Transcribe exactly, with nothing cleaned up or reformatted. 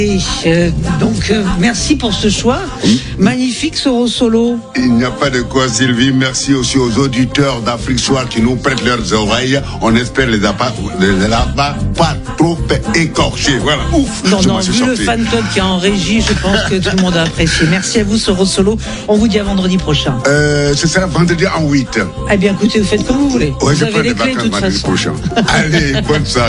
Et euh, donc, euh, merci pour ce choix. Magnifique, Soro Solo. Il n'y a pas de quoi, Sylvie. Merci aussi aux auditeurs d'Afrique Soir qui nous prêtent leurs oreilles. On espère les a pas, les a pas, pas trop écorchés. Voilà. Ouf. Non, je non, m'en suis vu le sorti. fan club qui est en régie, je pense que tout le monde a apprécié. Merci à vous, Soro Solo. On vous dit à vendredi prochain. Euh, ce sera vendredi en huit. Eh bien, écoutez, vous faites comme vous voulez. Ouais, vous je avez prends les des clés de vacances toute vendredi façon. prochain. Allez, bonne soirée.